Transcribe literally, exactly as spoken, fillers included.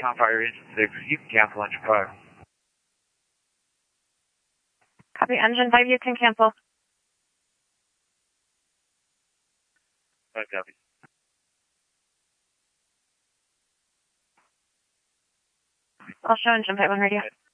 Compire engine six, you can cancel engine five. Copy, engine five, you can cancel. Five copy. I'll show engine five on radio.